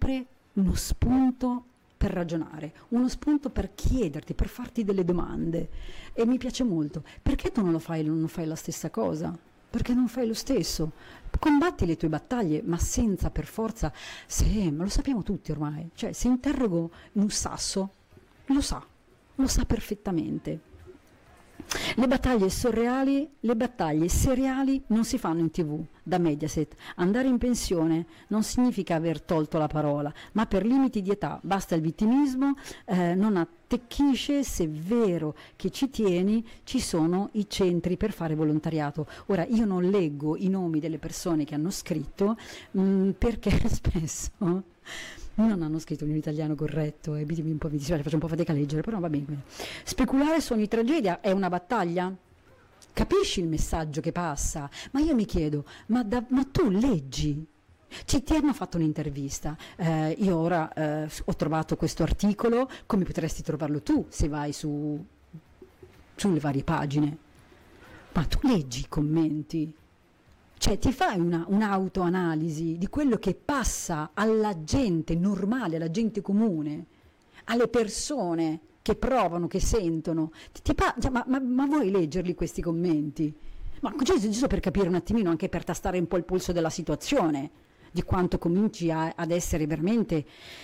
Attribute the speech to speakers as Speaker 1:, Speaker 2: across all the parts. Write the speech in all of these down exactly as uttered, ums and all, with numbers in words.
Speaker 1: sempre uno spunto per ragionare, uno spunto per chiederti, per farti delle domande. E mi piace molto. Perché tu non lo fai, non fai la stessa cosa? Perché non fai lo stesso? Combatti le tue battaglie, ma senza per forza, se, ma lo sappiamo tutti ormai, cioè se interrogo un sasso, lo sa, lo sa perfettamente. Le battaglie surreali, le battaglie seriali non si fanno in tv da Mediaset. Andare in pensione non significa aver tolto la parola, ma per limiti di età basta il vittimismo, eh, non attecchisce. Se è vero che ci tieni, ci sono i centri per fare volontariato. Ora io non leggo i nomi delle persone che hanno scritto mh, perché spesso non hanno scritto in un italiano corretto e mi, un po', mi dispiace, faccio un po' fatica a leggere, però va bene. Speculare su ogni tragedia è una battaglia? Capisci il messaggio che passa? Ma io mi chiedo, ma, da, ma tu leggi? Cioè, ti hanno fatto un'intervista, eh, io ora eh, ho trovato questo articolo, come potresti trovarlo tu se vai su, sulle varie pagine? Ma tu leggi i commenti? Cioè ti fai una, un'autoanalisi di quello che passa alla gente normale, alla gente comune, alle persone che provano, che sentono. Ti, ti pa- cioè, ma, ma, ma vuoi leggerli questi commenti? Ma cioè, giusto per capire un attimino, anche per tastare un po' il polso della situazione, di quanto cominci a, ad essere veramente...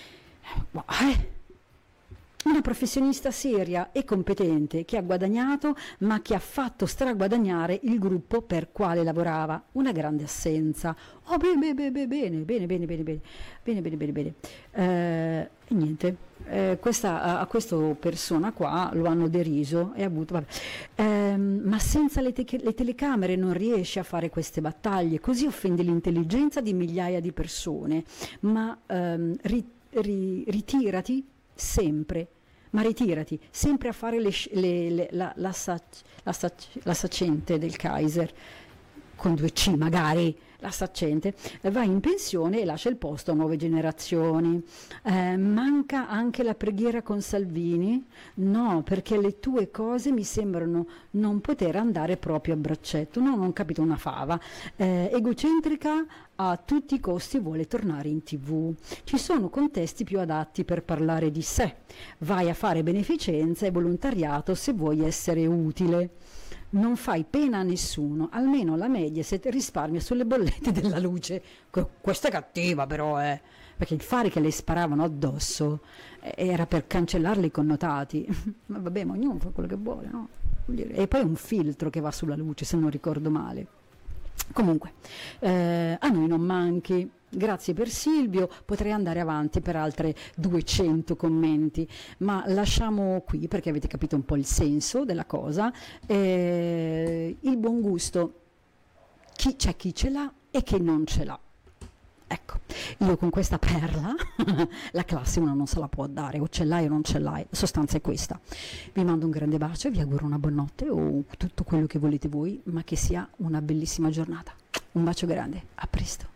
Speaker 1: Eh, una professionista seria e competente che ha guadagnato, ma che ha fatto straguadagnare il gruppo per quale lavorava. Una grande assenza. Oh, bene, bene, bene, bene, bene, bene, bene, bene, bene, bene, bene, bene. Eh, e niente, eh, questa, a, a questa persona qua lo hanno deriso e ha avuto, vabbè. Eh, ma senza le, te- le telecamere non riesce a fare queste battaglie, così offende l'intelligenza di migliaia di persone. Ma ehm, ri- ri- ritirati sempre, ma ritirati sempre a fare le, le, le, la, la, sac, la, sac, la saccente del Kaiser, con due C magari, la saccente, va in pensione e lascia il posto a nuove generazioni. Eh, manca anche la preghiera con Salvini? No, perché le tue cose mi sembrano non poter andare proprio a braccetto. No, non ho capito una fava. Eh, egocentrica a tutti i costi vuole tornare in tv. Ci sono contesti più adatti per parlare di sé. Vai a fare beneficenza e volontariato se vuoi essere utile. Non fai pena a nessuno, almeno la Mediaset risparmia sulle bollette della luce. Questa è cattiva però, eh, perché il fare che le sparavano addosso era per cancellarle i connotati. Ma vabbè, ma ognuno fa quello che vuole, no? E poi un filtro che va sulla luce, se non ricordo male. Comunque, eh, a noi non manchi. Grazie per Silvio, potrei andare avanti per altre duecento commenti, ma lasciamo qui perché avete capito un po' il senso della cosa. Eh, il buon gusto, chi, c'è chi ce l'ha e chi non ce l'ha. Ecco, io con questa perla, la classe uno non se la può dare, o ce l'hai o non ce l'hai, la sostanza è questa. Vi mando un grande bacio, vi auguro una buonanotte o tutto quello che volete voi, ma che sia una bellissima giornata. Un bacio grande, a presto.